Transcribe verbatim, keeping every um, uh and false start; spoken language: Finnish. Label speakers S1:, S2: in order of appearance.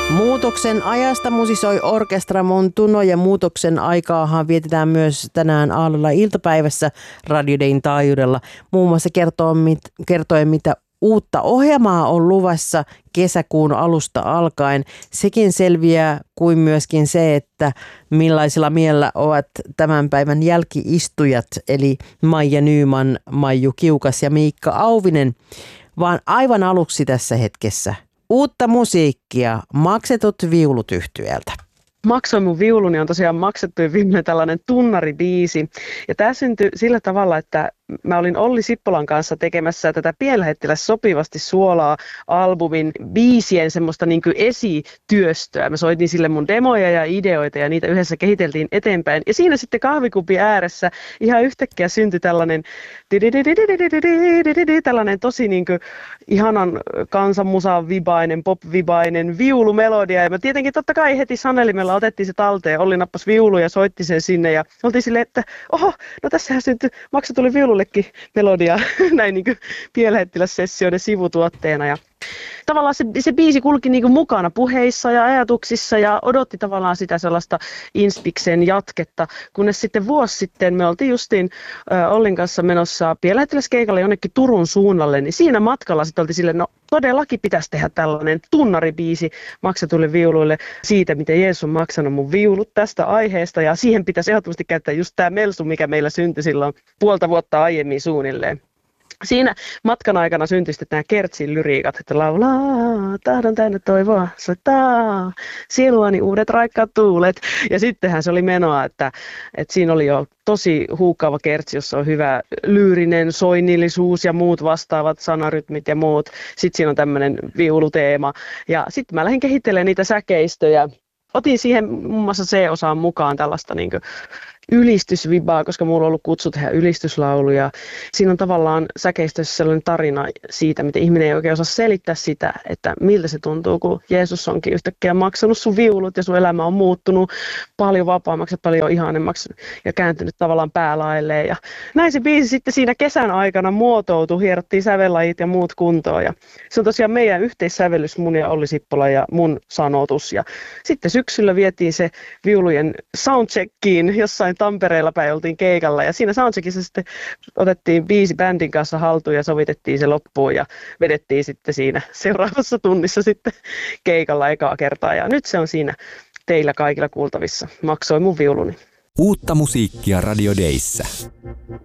S1: Muutoksen ajasta musisoi orkestra Montuno ja muutoksen aikaahan vietetään myös tänään aamulla iltapäivässä Radio Dayn taajuudella. Muun muassa kertoo, mit, kertoen, mitä uutta ohjelmaa on luvassa kesäkuun alusta alkaen. Sekin selviää kuin myöskin se, että millaisilla mielellä ovat tämän päivän jälkiistujat, eli Maija Nyman, Maiju Kiukas ja Miikka Auvinen. Vaan aivan aluksi tässä hetkessä uutta musiikkia, Maksetut viulut -yhtyeeltä.
S2: Maksoin mun viuluni on tosiaan maksettuin viimeinen tällainen tunnaribiisi. Ja tämä syntyi sillä tavalla, että mä olin Olli Sippolan kanssa tekemässä tätä Pienlähettiläs sopivasti suolaa -albumin biisien semmoista niin kuin esityöstöä. Mä soitin sille mun demoja ja ideoita ja niitä yhdessä kehiteltiin eteenpäin. Ja siinä sitten kahvikupin ääressä ihan yhtäkkiä syntyi tällainen tällainen tosi niin kuin ihanan kansanmusan vibainen, pop-vibainen viulumelodia. Ja mä tietenkin totta kai heti sanelimella otettiin se talteen. Olli nappasi viulu ja soitti sen sinne ja oltiin silleen, että oho, no tässähän syntyi maksetulle viulullekin melodia näin niin kuin Pienlähettiläs-sessioiden sivutuotteena. Ja tavallaan se, se biisi kulki niin kuin mukana puheissa ja ajatuksissa ja odotti tavallaan sitä sellaista Inspiksen jatketta, kunnes sitten vuosi sitten me oltiin justiin äh, Ollin kanssa menossa Pienlähettiläskeikalle jonnekin Turun suunnalle, niin siinä matkalla sitten oltiin silleen, no todellakin pitäisi tehdä tällainen tunnaribiisi maksetuille viuluille siitä, miten Jeesus on maksanut mun viulut tästä aiheesta, ja siihen pitäisi ehdottomasti käyttää just tämä melsu, mikä meillä syntyi silloin puolta vuotta aiemmin suunnilleen. Siinä matkan aikana syntyi sitten nämä Kertsin lyriikat, että laulaa, tahdon täynnä toivoa, soittaa, sieluani uudet raikkaat tuulet. Ja sittenhän se oli menoa, että, että siinä oli jo tosi huukaava kertsi, jossa on hyvä lyyrinen soinnillisuus ja muut vastaavat sanarytmit ja muut. Sitten siinä on tämmöinen viuluteema. Ja sitten mä lähdin kehittelemään niitä säkeistöjä. Otin siihen muun muassa C-osaan mukaan tällaista niin kuin ylistysvibaa, koska mulla on ollut kutsu tehdä ylistyslauluja. Siinä on tavallaan säkeistössä sellainen tarina siitä, miten ihminen ei oikein osaa selittää sitä, että miltä se tuntuu, kun Jeesus onkin yhtäkkiä maksanut sun viulut ja sun elämä on muuttunut paljon vapaammaksi ja paljon ihanemmaksi ja kääntynyt tavallaan päälailleen. Ja näin se biisi sitten siinä kesän aikana muotoutui, hierottiin sävellajit ja muut kuntoon. Ja se on tosiaan meidän yhteissävellys, mun ja Olli Sippola ja mun sanotus. Ja sitten syksyllä vietiin se viulujen soundcheckiin jossain Tampereella päin oltiin keikalla ja siinä soundcheckissa sitten otettiin biisi bändin kanssa haltuun ja sovitettiin se loppuun ja vedettiin sitten siinä seuraavassa tunnissa sitten keikalla ekaa kertaa ja nyt se on siinä teillä kaikilla kuultavissa. Maksoin mun viuluni.
S3: Uutta musiikkia Radio Dayssä.